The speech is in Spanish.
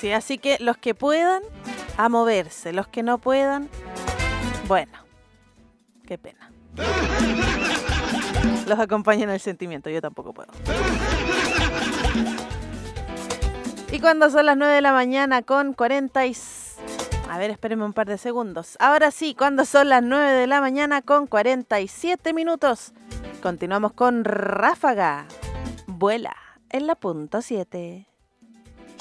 Sí, así que los que puedan, a moverse. Los que no puedan, bueno, qué pena. Los acompaña en el sentimiento, yo tampoco puedo. Y cuando son las 9 de la mañana con 40 y... A ver, espérenme un par de segundos. Ahora sí, cuando son las 9 de la mañana con 47 minutos. Continuamos con Ráfaga. Vuela en la punto 7.